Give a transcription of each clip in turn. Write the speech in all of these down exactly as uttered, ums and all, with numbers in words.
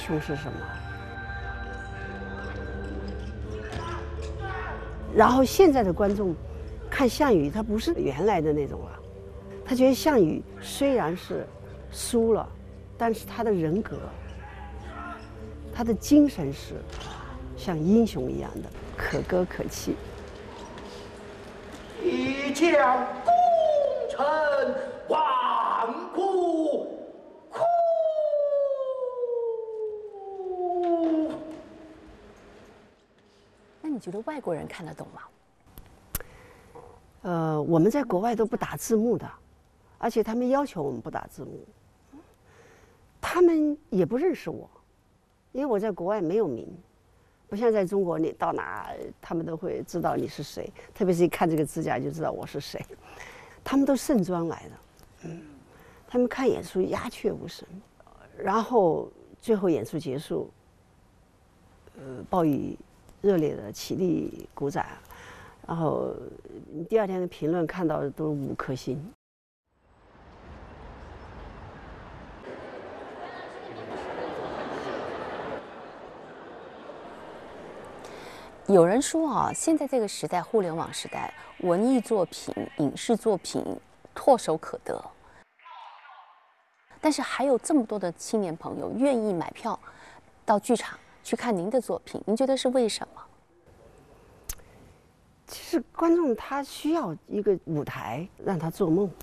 雄是什么？然后现在的观众看项羽，他不是原来的那种了，他觉得项羽虽然是输了，但是他的人格、他的精神是像英雄一样的可歌可泣。 一将功成万骨枯。 那你觉得外国人看得懂吗？ 呃，我们在国外都不打字幕的，而且他们要求我们不打字幕。他们也不认识我，因为我在国外没有名，不像在中国，你到哪他们都会知道你是谁，特别是一看这个指甲就知道我是谁。他们都盛装来的，嗯，他们看演出鸦雀无声，然后最后演出结束，呃，报以热烈的起立鼓掌，然后第二天的评论看到的都是五颗星。 有人说啊，现在这个时代，互联网时代，文艺作品、影视作品唾手可得，但是还有这么多的青年朋友愿意买票到剧场去看您的作品，您觉得是为什么？ 其实观众他需要一个舞台让他做梦。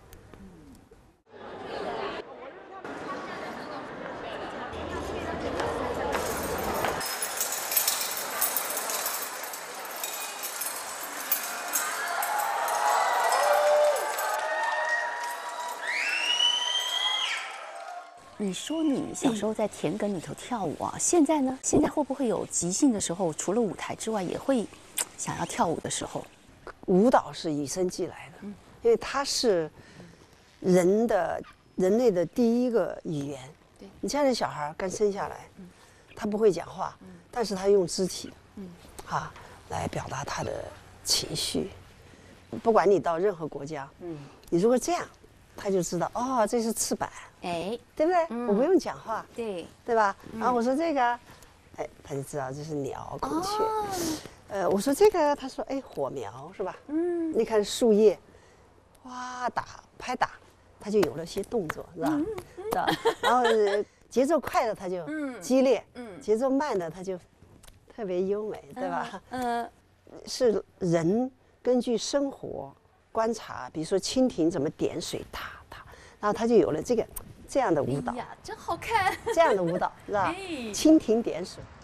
你说你小时候在田埂里头跳舞啊，现在呢？现在会不会有即兴的时候，除了舞台之外，也会想要跳舞的时候？ 舞蹈是与生俱来的，因为它是人的人类的第一个语言。 对， 你现在的小孩刚生下来，他不会讲话，但是他用肢体，啊，来表达他的情绪。不管你到任何国家，你如果这样，他就知道哦，这是翅膀。 哎， 对不对？ 嗯、 我不用讲话， 对对吧？嗯、然后我说这个，哎，他就知道这是鸟、孔雀。哦、呃，我说这个，他说哎，火苗是吧？嗯，你看树叶，哇打拍打，他就有了些动作，是吧？嗯、是吧？然后节奏快的他就激烈，嗯，节奏慢的他就特别优美，对吧？嗯，是人根据生活观察，比如说蜻蜓怎么点水，踏踏，然后他就有了这个。这样的舞蹈， 哎呀，真好看！ 这样的舞蹈是吧？蜻蜓点水。